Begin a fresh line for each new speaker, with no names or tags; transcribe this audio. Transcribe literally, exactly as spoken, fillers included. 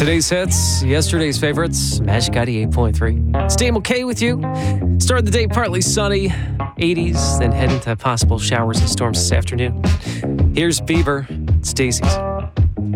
Today's hits, yesterday's favorites, Magic ninety-eight point three. It's Dame okay with you. Start the day partly sunny, eighties, then head into possible showers and storms this afternoon. Here's Bieber. It's Daisies.